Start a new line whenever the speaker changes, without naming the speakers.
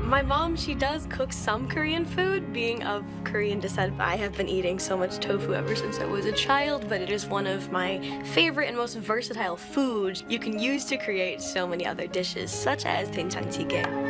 My mom, she does cook some Korean food. Being of Korean descent, I have been eating so much tofu ever since I was a child, but it is one of my favorite and most versatile foods you can use to create so many other dishes, such as 된장찌개.